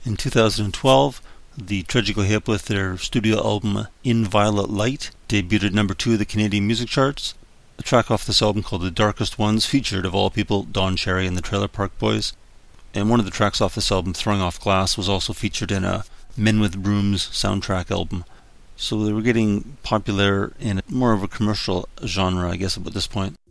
In 2012, the Treacigo Hip with their studio album In Violet Light debuted at number 2 of the Canadian music charts. A track off this album called The Darkest Ones featured, of all people, Don Cherry and the Trailer Park Boys. And one of the tracks off this album, Throwing Off Glass, was also featured in a Men with Brooms soundtrack album. So they were getting popular in more of a commercial genre, I guess, at this point.